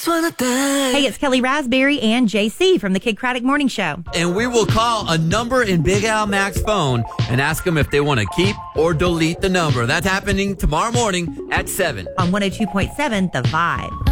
just wanna die. Hey, it's Kelly Raspberry and JC from the Kid Craddock Morning Show. And we will call a number in Big Al Mac's phone and ask them if they want to keep or delete the number. That's happening tomorrow morning at 7. On 102.7 The Vibe.